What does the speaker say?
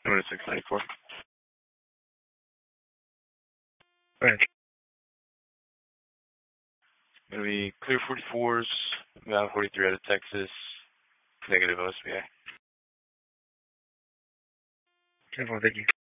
I'm at 694. Right. Gonna be clear 44s, Mountain 43 out of Texas, negative OSBA. 10-4, thank you.